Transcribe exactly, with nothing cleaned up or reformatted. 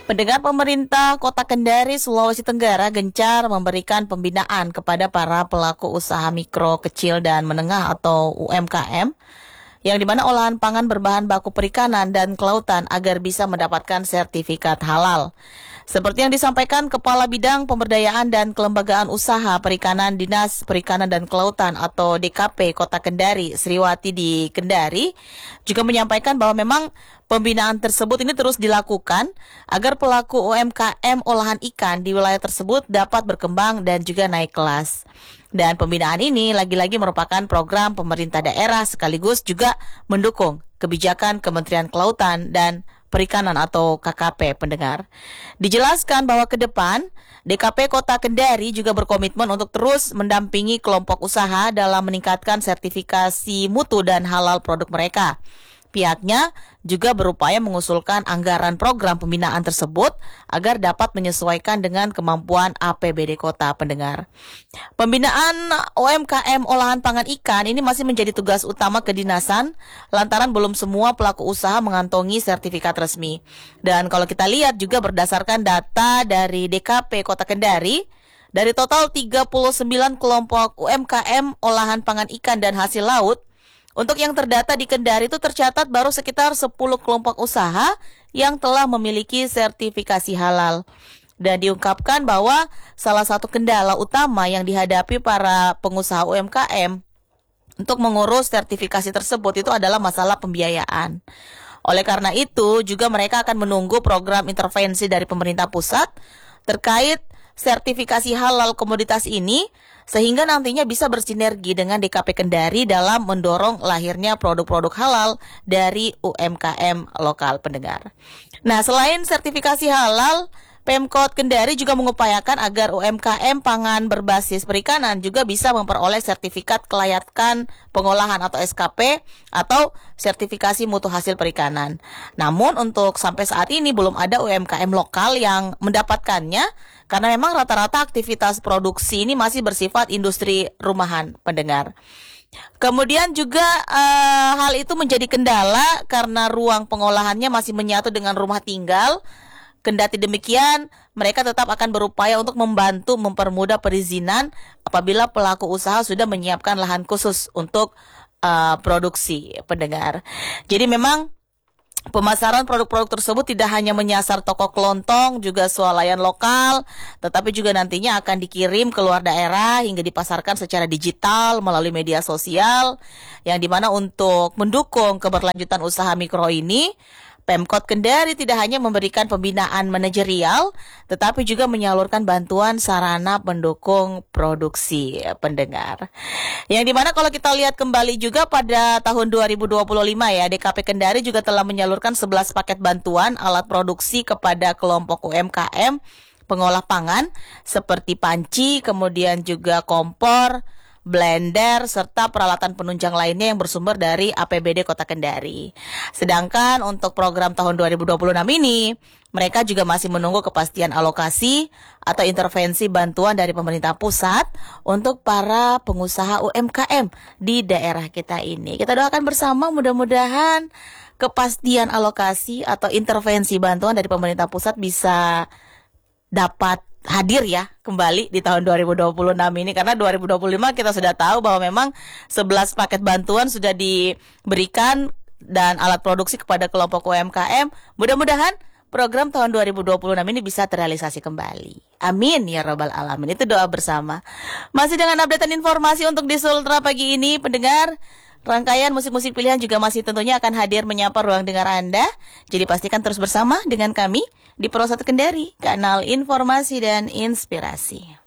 Pendengar, pemerintah Kota Kendari, Sulawesi Tenggara gencar memberikan pembinaan kepada para pelaku usaha mikro, kecil, dan menengah atau U M K M yang dimana olahan pangan berbahan baku perikanan dan kelautan agar bisa mendapatkan sertifikat halal. Seperti yang disampaikan Kepala Bidang Pemberdayaan dan Kelembagaan Usaha Perikanan Dinas Perikanan dan Kelautan atau D K P Kota Kendari, Sriwati di Kendari, juga menyampaikan bahwa memang pembinaan tersebut ini terus dilakukan agar pelaku U M K M olahan ikan di wilayah tersebut dapat berkembang dan juga naik kelas. Dan pembinaan ini lagi-lagi merupakan program pemerintah daerah sekaligus juga mendukung kebijakan Kementerian Kelautan dan Perikanan atau K K P, pendengar. Dijelaskan bahwa ke depan D K P Kota Kendari juga berkomitmen untuk terus mendampingi kelompok usaha dalam meningkatkan sertifikasi mutu dan halal produk mereka. Pihaknya juga berupaya mengusulkan anggaran program pembinaan tersebut agar dapat menyesuaikan dengan kemampuan A P B D kota, pendengar. Pembinaan U M K M olahan pangan ikan ini masih menjadi tugas utama kedinasan lantaran belum semua pelaku usaha mengantongi sertifikat resmi. Dan kalau kita lihat juga berdasarkan data dari D K P Kota Kendari, dari total tiga puluh sembilan kelompok U M K M olahan pangan ikan dan hasil laut, untuk yang terdata di Kendari itu tercatat baru sekitar sepuluh kelompok usaha yang telah memiliki sertifikasi halal. Dan diungkapkan bahwa salah satu kendala utama yang dihadapi para pengusaha U M K M untuk mengurus sertifikasi tersebut itu adalah masalah pembiayaan. Oleh karena itu, juga mereka akan menunggu program intervensi dari pemerintah pusat terkait sertifikasi halal komoditas ini, sehingga nantinya bisa bersinergi dengan D K P Kendari dalam mendorong lahirnya produk-produk halal dari U M K M lokal, pendengar. Nah, selain sertifikasi halal, Pemkot Kendari juga mengupayakan agar U M K M pangan berbasis perikanan juga bisa memperoleh sertifikat kelayakan pengolahan atau S K P atau sertifikasi mutu hasil perikanan. Namun untuk sampai saat ini belum ada U M K M lokal yang mendapatkannya karena memang rata-rata aktivitas produksi ini masih bersifat industri rumahan, pendengar. Kemudian juga uh, hal itu menjadi kendala karena ruang pengolahannya masih menyatu dengan rumah tinggal. Kendati demikian, mereka tetap akan berupaya untuk membantu mempermudah perizinan apabila pelaku usaha sudah menyiapkan lahan khusus untuk uh, produksi, pendengar. Jadi memang pemasaran produk-produk tersebut tidak hanya menyasar toko kelontong, juga swalayan lokal, tetapi juga nantinya akan dikirim ke luar daerah hingga dipasarkan secara digital melalui media sosial, yang dimana untuk mendukung keberlanjutan usaha mikro ini, Pemkot Kendari tidak hanya memberikan pembinaan manajerial, tetapi juga menyalurkan bantuan sarana pendukung produksi, pendengar. Yang dimana kalau kita lihat kembali juga pada tahun dua ribu dua puluh lima ya, D K P Kendari juga telah menyalurkan sebelas paket bantuan alat produksi kepada kelompok U M K M pengolah pangan seperti panci, kemudian juga kompor, blender, serta peralatan penunjang lainnya yang bersumber dari A P B D Kota Kendari. Sedangkan untuk program tahun dua ribu dua puluh enam ini, mereka juga masih menunggu kepastian alokasi atau intervensi bantuan dari pemerintah pusat untuk para pengusaha U M K M di daerah kita ini. Kita doakan bersama mudah-mudahan kepastian alokasi atau intervensi bantuan dari pemerintah pusat bisa dapat hadir ya kembali di tahun dua ribu dua puluh enam ini, karena dua ribu dua puluh lima kita sudah tahu bahwa memang sebelas paket bantuan sudah diberikan dan alat produksi kepada kelompok U M K M. Mudah-mudahan program tahun dua ribu dua puluh enam ini bisa terrealisasi kembali. Amin ya rabbal alamin. Itu doa bersama. Masih dengan updatean informasi untuk di Sultra pagi ini, pendengar. Rangkaian musik-musik pilihan juga masih tentunya akan hadir menyapa ruang dengar Anda. Jadi pastikan terus bersama dengan kami di Pro satu Kendari, kanal informasi dan inspirasi.